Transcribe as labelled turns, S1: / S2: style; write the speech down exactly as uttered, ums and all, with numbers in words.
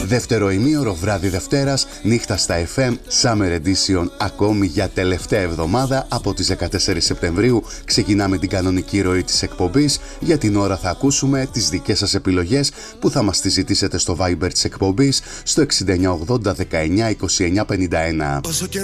S1: Δεύτερο ημίωρο βράδυ Δευτέρας, νύχτα στα εφ εμ, Summer Edition, ακόμη για τελευταία εβδομάδα από τις δεκατέσσερις Σεπτεμβρίου. Ξεκινάμε την κανονική ροή της εκπομπής. Για την ώρα θα ακούσουμε τις δικές σας επιλογές που θα μας τις ζητήσετε στο Viber της εκπομπής στο εξήντα εννιά ογδόντα δεκαεννιά είκοσι εννιά πενήντα ένα.